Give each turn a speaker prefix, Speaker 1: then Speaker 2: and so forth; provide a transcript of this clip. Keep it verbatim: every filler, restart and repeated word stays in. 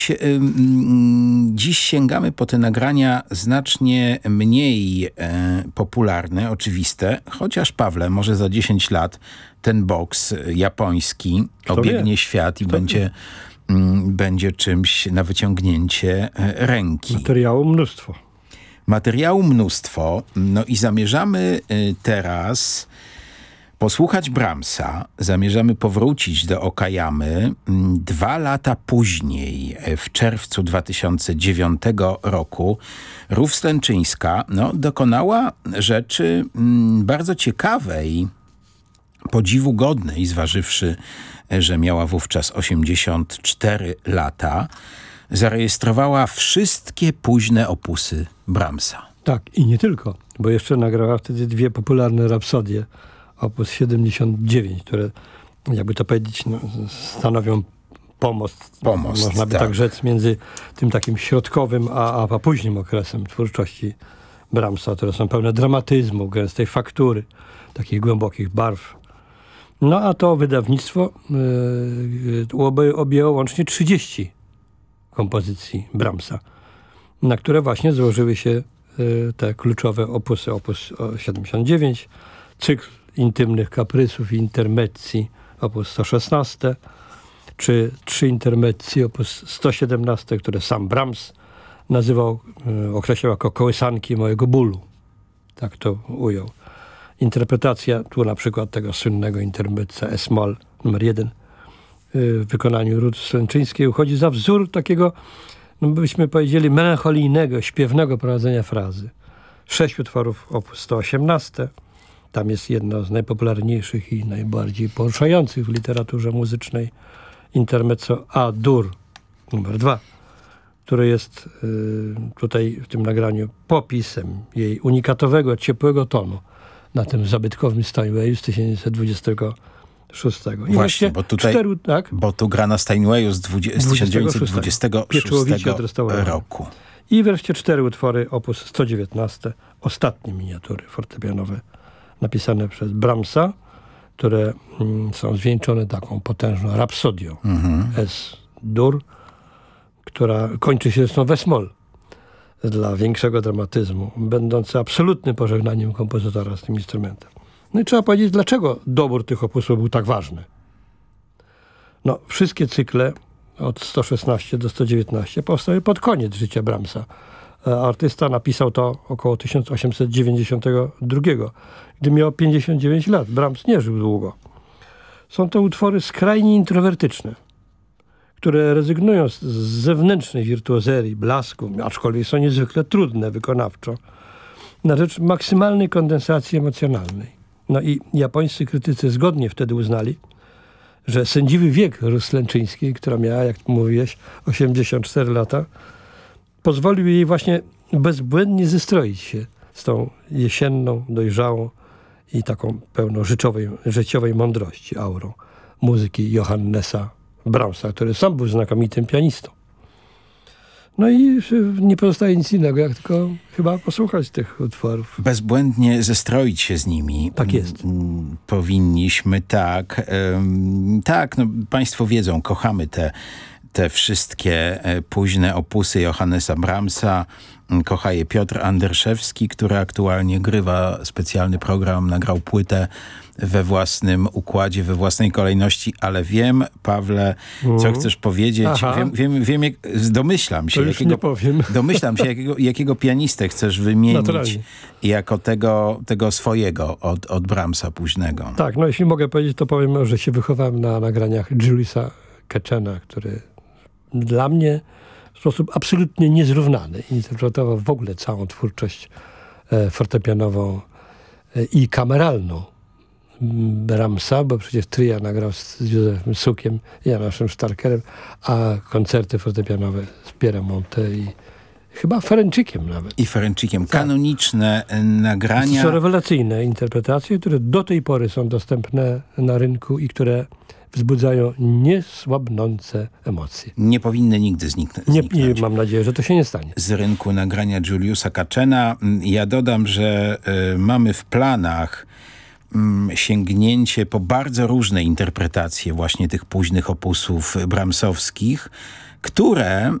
Speaker 1: Dziś sięgamy po te nagrania znacznie mniej e, popularne, oczywiste, chociaż Pawle, może za dziesięć lat ten boks japoński Kto obiegnie wie? świat i będzie, m, będzie czymś na wyciągnięcie ręki.
Speaker 2: Materiału mnóstwo.
Speaker 1: Materiału mnóstwo. No i zamierzamy teraz posłuchać Brahmsa, zamierzamy powrócić do Okayamy dwa lata później, w czerwcu dwa tysiące dziewiątego roku. Rów Slęczyńska no, dokonała rzeczy mm, bardzo ciekawej, podziwu godnej, zważywszy, że miała wówczas osiemdziesiąt cztery lata. Zarejestrowała wszystkie późne opusy Brahmsa.
Speaker 2: Tak, i nie tylko, bo jeszcze nagrała wtedy dwie popularne rapsodie, opus siedemdziesiąt dziewięć, które, jakby to powiedzieć, no, stanowią pomost,
Speaker 1: pomost
Speaker 2: można by tak. tak rzec, między tym takim środkowym, a, a późnym okresem twórczości Brahmsa, które są pełne dramatyzmu, gęstej faktury, takich głębokich barw. No a to wydawnictwo yy, objęło łącznie trzydzieści kompozycji Brahmsa, na które właśnie złożyły się yy, te kluczowe opusy, opus siedemdziesiąt dziewięć, cykl intymnych kaprysów i intermezzi, opus sto szesnaście, czy trzy intermezzi, opus sto siedemnaście, które sam Brahms nazywał, e, określał jako kołysanki mojego bólu. Tak to ujął. Interpretacja tu na przykład tego słynnego intermezza S-moll numer jeden w wykonaniu Ruth Slęczyńskiej uchodzi za wzór takiego, no byśmy powiedzieli, melancholijnego, śpiewnego prowadzenia frazy. Sześć utworów opus sto osiemnaście. Tam jest jedno z najpopularniejszych i najbardziej poruszających w literaturze muzycznej intermezzo A-dur numer dwa, które jest y, tutaj w tym nagraniu popisem jej unikatowego, ciepłego tonu na tym zabytkowym Steinwayu z tysiąc dziewięćset dwudziestego szóstego. I
Speaker 1: właśnie, bo tutaj,
Speaker 2: cztery, tak?
Speaker 1: bo tu gra na Steinwayu z tysiąc dziewięćset dwudziestego szóstego roku.
Speaker 2: I wreszcie cztery utwory opus sto dziewiętnaście, ostatnie miniatury fortepianowe napisane przez Brahmsa, które mm, są zwieńczone taką potężną rapsodią mm-hmm. S-dur, która kończy się zresztą w S-moll dla większego dramatyzmu, będące absolutnym pożegnaniem kompozytora z tym instrumentem. No i trzeba powiedzieć, dlaczego dobór tych opusów był tak ważny. No, wszystkie cykle od sto szesnaście do sto dziewiętnaście powstały pod koniec życia Brahmsa. Artysta napisał to około tysiąc osiemset dziewięćdziesiątego drugiego, gdy miał pięćdziesiąt dziewięć lat. Brahms nie żył długo. Są to utwory skrajnie introwertyczne, które rezygnują z zewnętrznej wirtuozerii, blasku, aczkolwiek są niezwykle trudne wykonawczo, na rzecz maksymalnej kondensacji emocjonalnej. No i japońscy krytycy zgodnie wtedy uznali, że sędziwy wiek Ruth Slęczyńskiej, która miała, jak mówiłeś, osiemdziesiąt cztery lata, pozwolił jej właśnie bezbłędnie zestroić się z tą jesienną, dojrzałą i taką pełną życiowej, życiowej mądrości aurą muzyki Johannesa Brahmsa, który sam był znakomitym pianistą. No i nie pozostaje nic innego, jak tylko chyba posłuchać tych utworów.
Speaker 1: Bezbłędnie zestroić się z nimi.
Speaker 2: Tak jest.
Speaker 1: Powinniśmy, tak. Um, tak, no, państwo wiedzą, kochamy te te wszystkie późne opusy Johannesa Brahmsa. Kocha je Piotr Anderszewski, który aktualnie grywa specjalny program, nagrał płytę we własnym układzie, we własnej kolejności, ale wiem, Pawle, mm. co chcesz powiedzieć. Aha. Wiem, wiem, wiem jak, domyślam się,
Speaker 2: to już jakiego, nie powiem.
Speaker 1: domyślam się, jakiego, jakiego pianistę chcesz wymienić Naturalnie. jako tego, tego swojego od, od Brahmsa późnego.
Speaker 2: Tak, no jeśli mogę powiedzieć, to powiem, że się wychowałem na nagraniach Juliusa Ketchena, który dla mnie w sposób absolutnie niezrównany interpretował w ogóle całą twórczość e, fortepianową e, i kameralną Brahmsa, bo przecież tria nagrał z, z Józefem Sukiem i Janaszem Starkerem, a koncerty fortepianowe z Pierre Monte i chyba Ferenczikiem nawet.
Speaker 1: I Ferenczikiem. Kanoniczne tak. nagrania.
Speaker 2: To są rewelacyjne interpretacje, które do tej pory są dostępne na rynku i które wzbudzają niesłabnące emocje.
Speaker 1: Nie powinny nigdy zniknąć.
Speaker 2: Nie, nie, mam nadzieję, że to się nie stanie.
Speaker 1: Z rynku nagrania Juliusa Ketchena. Ja dodam, że y, mamy w planach y, sięgnięcie po bardzo różne interpretacje właśnie tych późnych opusów brahmsowskich. które